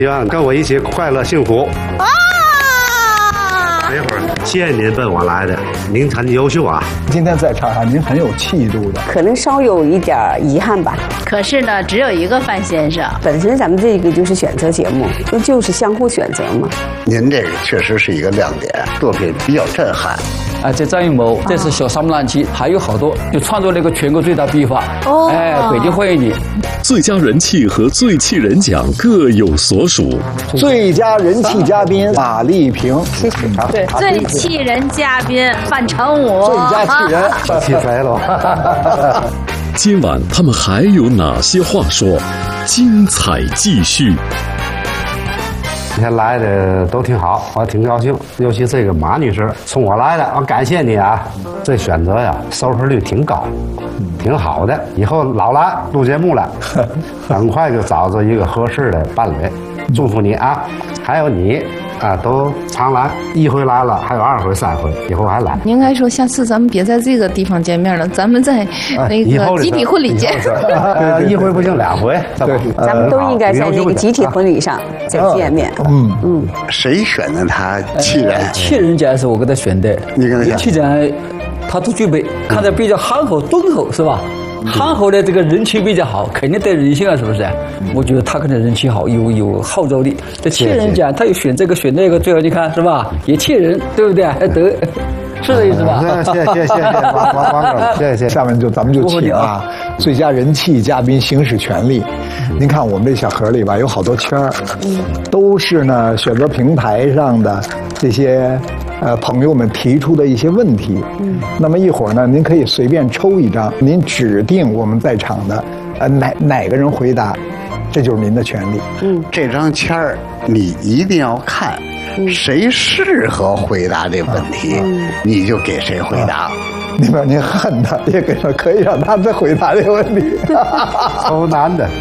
希望跟我一起快乐幸福。啊！一会儿谢谢您奔我来的，您很优秀啊。 今天在场上您很有气度的， 可能稍有一点遗憾吧。 可是呢，只有一个范先生。 本身咱们这个就是选择节目，就是相互选择嘛。 您这个确实是一个亮点，作品比较震撼。 这张艺谋，这是小商浪期，还有好多，就创作了一个全国最大笔法。北京欢迎你。 最佳人气和最气人奖各有所属。 最佳人气嘉宾马丽萍， 谢谢。 对，最气人嘉宾范成武。 最佳气人， 气谁了？ 今晚他们还有哪些话说？精彩继续。 今天来的都挺好，我挺高兴，尤其这个马女士冲我来的，我感谢你啊！这选择呀，收视率挺高，挺好的。以后老来录节目了，很快就找着一个合适的伴侣。祝福你啊！还有你啊，都常来，一回来了，还有2回、3回，以后还来。 应该说，下次咱们别在这个地方见面了，咱们在那个集体婚礼见。 一回不行2回， 对， 咱们都应该在那个集体婚礼上再见面。 谁选的他气人？ 气人奖是我给他选的， 你跟他讲， 气奖他都具备，看着比较憨厚敦厚，是吧？憨厚的这个人气比较好，肯定得人性啊，是不是？我觉得他可能人气好，有号召力。这气人奖他又选这个选那个，最后你看是吧？也气人，对不对？得，是这意思吧？ 谢谢，王哥，谢谢。 下面咱们就请啊，最佳人气嘉宾行使权利。您看我们这小盒里吧，有好多圈儿，都是呢选择平台上的这些朋友们提出的一些问题。那么一会儿呢，您可以随便抽一张，您指定我们在场的哪个人回答，这就是您的权利。 这张签儿你一定要看，谁适合回答这问题，你就给谁回答。 您恨他，也给他可以让他再回答这个问题。 超难的。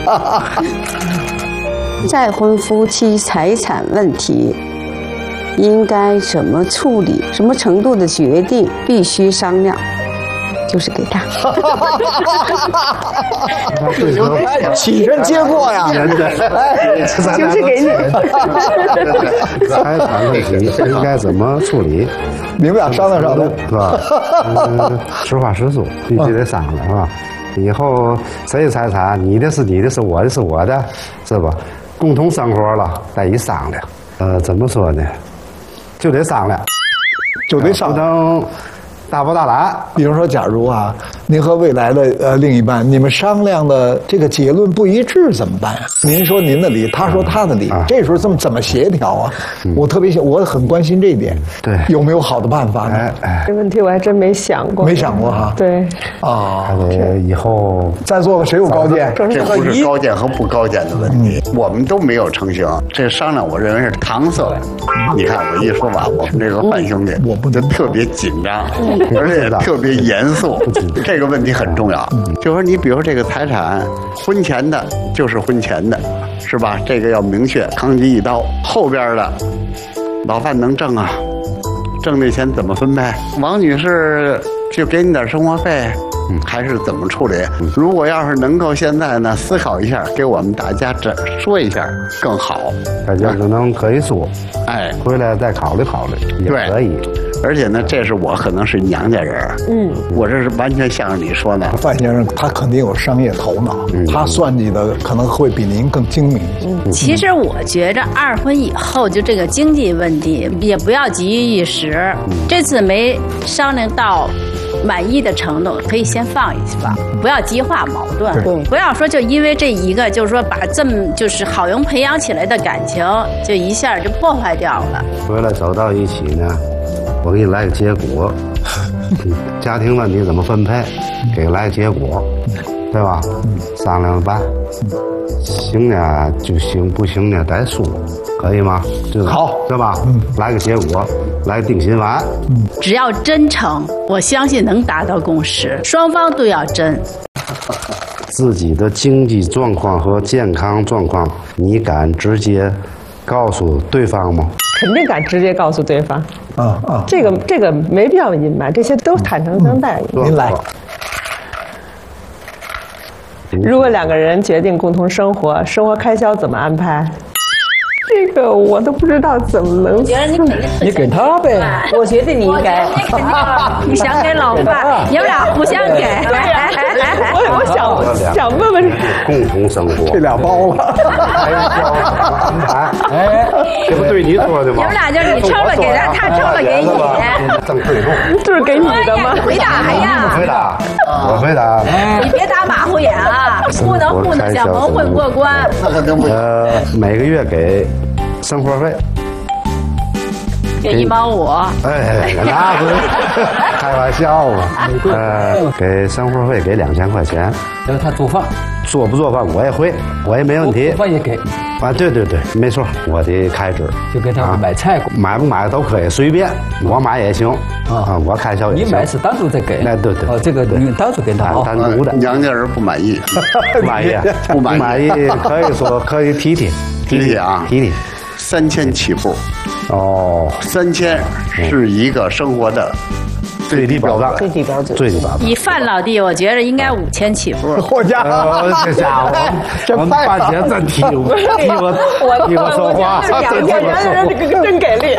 再婚夫妻财产问题应该怎么处理？什么程度的决定必须商量？就是给他。 起身接过呀！ 就是给你。 财产问题应该怎么处理？ 你们俩商量商量， 是吧？实话实说，必须得商量，是吧？以后谁的财产，你的是你的，是我的是我的，是吧？共同生活了，再一商量。怎么说呢？就得商量，不能大包大揽。 比如说，假如啊，您和未来的另一半，你们商量的这个结论不一致怎么办啊？您说您的理，他说他的理，这时候怎么协调啊？我很关心这一点。 对， 有没有好的办法呢？ 这问题我还真没想过。 没想过哈？ 对。 以后在座的谁有高见？ 这不是高见和不高见的问题，我们都没有成型。这商量，我认为是搪塞。你看我一说完，我们这个范兄弟，我们就特别紧张。而且特别严肃，这个问题很重要。就说你比如这个财产，婚前的就是婚前的，是吧？这个要明确，扛起一刀。后边的，老范能挣啊，挣这钱怎么分配？王女士就给你点生活费，还是怎么处理？如果要是能够现在呢思考一下，给我们大家说一下更好。 大家可以说，回来再考虑考虑也可以。 而且呢，这是我可能是娘家人，我这是完全像你说的。 范先生他肯定有商业头脑，他算计的可能会比您更精明。 其实我觉着2婚以后就这个经济问题也不要急于一时，这次没商量到满意的程度，可以先放一放，不要激化矛盾，不要说就因为这一个，就是说把这么就是好容易培养起来的感情，就一下就破坏掉了。 回来走到一起呢，我给你来个结果，家庭问题怎么分配，给来个结果，对吧？商量着办，行呢就行，不行呢再说，可以吗？ 好， 对吧？来个结果，来个定心丸。 只要真诚，我相信能达到共识，双方都要真。 自己的经济状况和健康状况，你敢直接告诉对方吗？ 肯定敢直接告诉对方。这个没必要隐瞒，这些都坦诚相待。 您来。 如果2个人决定共同生活，生活开销怎么安排？ 个我都不知道怎么能。 你给他呗。 我觉得你应该。 你想给老伴，你们俩互相给。 我想问问， 共同生活， 这俩包了。 这不对你说的吗？ 你们俩就是你抽了给他，他抽了给你。 正对路， 就是给你的吗？ 回答呀！ 回答，我回答。 你别打马虎眼啊！不能糊弄小蒙混过关。 每个月给生活费。 给1毛5。 哎，那不是开玩笑嘛？给生活费给2000块钱。 让他做饭， 做不做饭我也会，我也没问题。 做饭也给。 啊，对，没错，我的开支就给他买菜， 买不买都可以，随便，我买也行啊，我开销也行。 你买是单独再给。 哎，对。 哦，这个你单独给他， 单独的。 娘家人不满意， 不满意，可以说可以提啊，3000起步。 哦 ，3000是一个生活的最低保障。 以范老弟，我觉得应该5000起步。 我家， 这家伙，我们半截真替我说话， 真给力。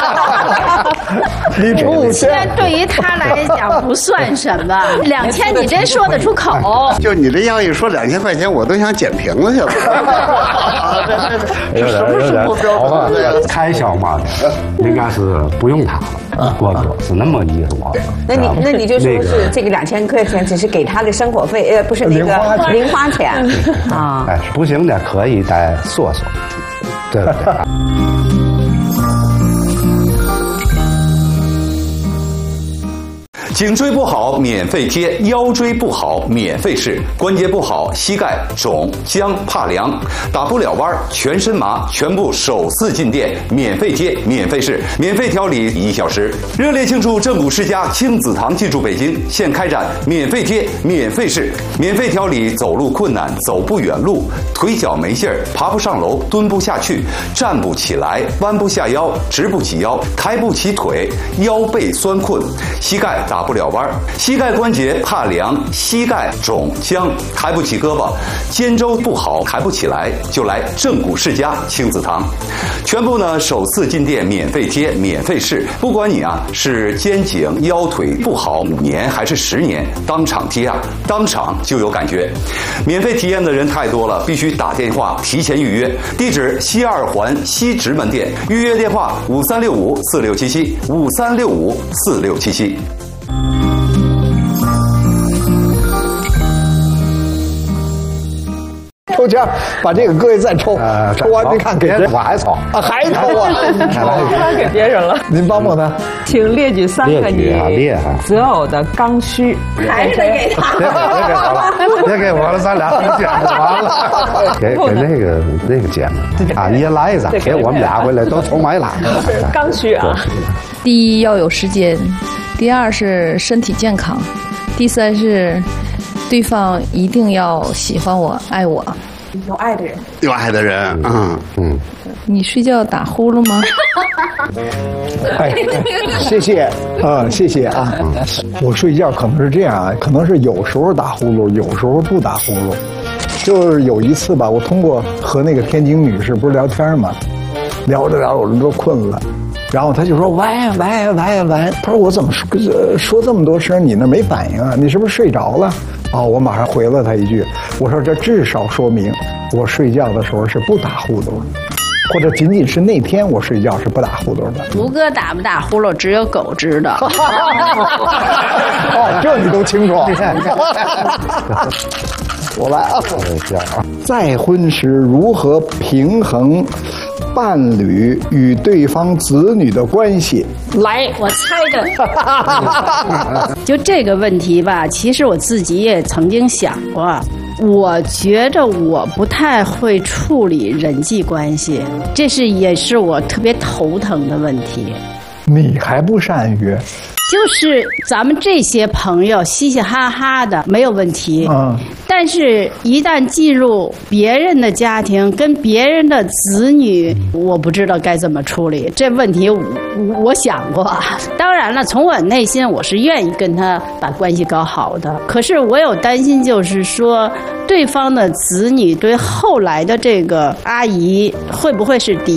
你出5000， 对于他来讲不算什么，2000你真说得出口。 就你这样一说2000块钱，我都想捡瓶子去了。 有点好吧？开销嘛，应该是不用他了。郭哥是那么意思我。 那你就说是这个2000块钱只是给他的生活费，不是那个零花钱啊。 哎，不行的可以再说，对不对？ 颈椎不好免费贴，腰椎不好免费试，关节不好膝盖肿僵怕凉打不了弯全身麻，全部首次进店免费贴免费试免费调理1小时。热烈庆祝正骨世家亲子堂进驻北京，现开展免费贴免费试免费调理走路困难走不远路腿脚没劲儿爬不上楼蹲不下去站不起来弯不下腰直不起腰抬不起腿腰背酸困膝盖打不了弯膝盖关节怕凉膝盖肿僵抬不起胳膊肩周不好抬不起来就来正骨世家亲子堂，全部呢首次进店免费贴免费试，不管你啊是肩颈腰腿不好5年还是10年，当场贴啊当场就有感觉。免费体验的人太多了，必须打电话提前预约。地址西2环西直门店，预约电话5365467753654677。 抽签，把这个搁下再抽，抽完你看给谁？ 我还抽啊，还抽啊！ 他给别人了。 您帮帮他， 请列举3个你择偶的刚需。 还是给他， 别给我了，咱俩挺简单完了。给那个姐们啊，你也来一张，给我们俩回来都抽买了。 刚需啊， 第一要有时间，第2是身体健康，第3是对方一定要喜欢我、爱我。 有爱的人， 有爱的人， 你睡觉打呼噜吗？ 哎，谢谢啊，谢谢啊。我睡觉可能是这样啊，可能是有时候打呼噜，有时候不打呼噜。就是有一次吧，我通过和那个天津女士不是聊天嘛，聊着聊着我都困了。然后他就说喂，他说我怎么说这么多声，你那没反应啊？你是不是睡着了？哦，我马上回了他一句，我说这至少说明我睡觉的时候是不打呼噜的，或者仅仅是那天我睡觉是不打呼噜的。 吴哥打不打呼噜，只有狗知道。 哦，这你都清楚。我来啊！再婚时如何平衡伴侣与对方子女的关系？ 来，我猜的。就这个问题吧，其实我自己也曾经想过。我觉着我不太会处理人际关系，这也是我特别头疼的问题。 你还不善于？ 就是咱们这些朋友嘻嘻哈哈的没有问题，但是一旦进入别人的家庭跟别人的子女，我不知道该怎么处理这问题。我想过，当然了，从我内心我是愿意跟他把关系搞好的，可是我有担心，就是说对方的子女对后来的这个阿姨会不会是敌